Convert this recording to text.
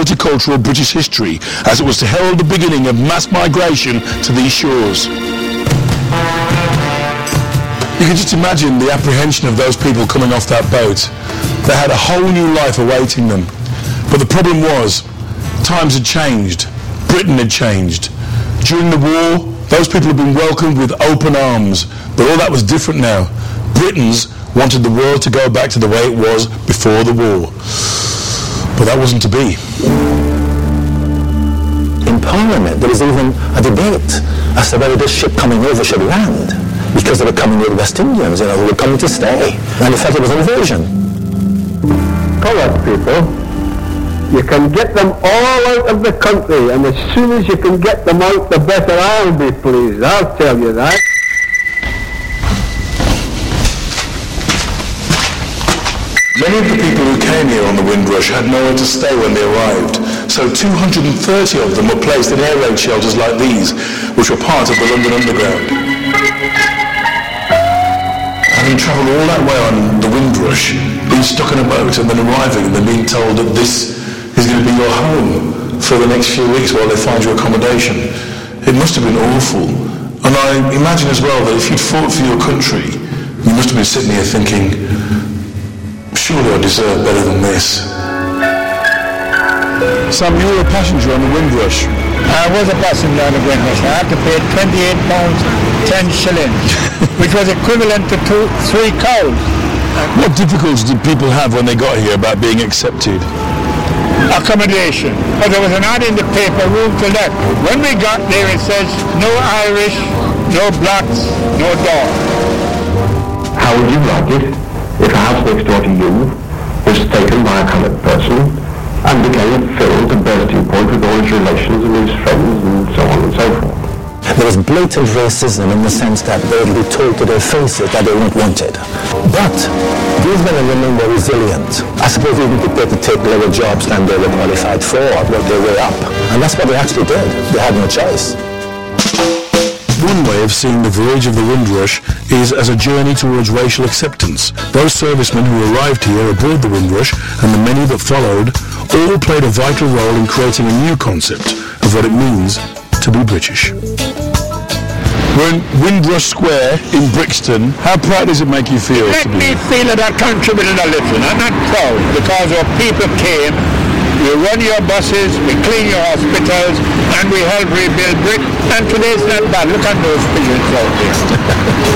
multicultural British history, as it was to herald the beginning of mass migration to these shores. You can just imagine the apprehension of those people coming off that boat. They had a whole new life awaiting them. But the problem was, times had changed. Britain had changed. During the war, those people had been welcomed with open arms. But all that was different now. Britons wanted the world to go back to the way it was before the war. But that wasn't to be. In Parliament, there was even a debate as to whether this ship coming over should land, because they were coming with West Indians, who were coming to stay, and they felt it was an invasion. Coloured people, you can get them all out of the country, and as soon as you can get them out, the better I'll be pleased, I'll tell you that. Many of the people who came here on the Windrush had nowhere to stay when they arrived, so 230 of them were placed in air raid shelters like these, which were part of the London Underground. Having travelled all that way on the Windrush, being stuck in a boat and then arriving and then being told that this is going to be your home for the next few weeks while they find you accommodation, it must have been awful. And I imagine as well that if you'd fought for your country, you must have been sitting here thinking, surely I deserve better than this. Sam, you were a passenger on the Windrush. I was a passenger on the Windrush. I had to pay £28.10, which was equivalent to 3 cows. What difficulties did people have when they got here about being accepted? Accommodation. But there was an ad in the paper, room to let. When we got there, it says, no Irish, no blacks, no dog. How would you like it if a house next door to you was taken by a coloured person and became filled to bursting point with all his relations and his friends and so on and so forth? There was blatant racism in the sense that they would be told to their faces that they weren't wanted. But these men and women were resilient. I suppose even prepared to take lower jobs than they were qualified for, work their way up. And that's what they actually did. They had no choice. One way of seeing the voyage of the Windrush is as a journey towards racial acceptance. Those servicemen who arrived here aboard the Windrush and the many that followed all played a vital role in creating a new concept of what it means to be British. We're in Windrush Square in Brixton. How proud does it make you feel? Let me feel that I contributed a little. I'm not proud because our people came. We run your buses, we clean your hospitals, and we help rebuild Britain. And today's not bad. Look at those pigeons out there.